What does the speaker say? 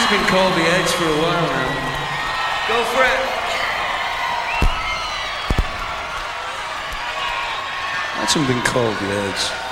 actually been called The Edge for a while now. Go for it. That's been called The Edge.